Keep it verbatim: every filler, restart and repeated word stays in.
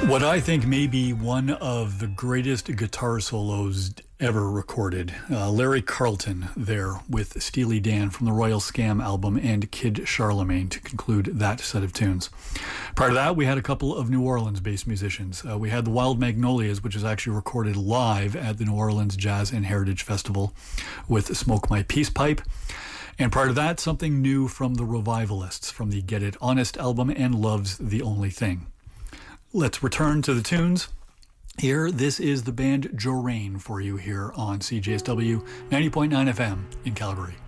What I think may be one of the greatest guitar solos ever recorded. Uh, Larry Carlton there with Steely Dan from the Royal Scam album and Kid Charlemagne to conclude that set of tunes. Prior to that, we had a couple of New Orleans-based musicians. Uh, we had the Wild Magnolias, which was actually recorded live at the New Orleans Jazz and Heritage Festival with Smoke My Peace Pipe. And prior to that, something new from the Revivalists from the Get It Honest album and Love's the Only Thing. Let's return to the tunes. Here, this is the band Jorain for you here on C J S W ninety point nine F M in Calgary.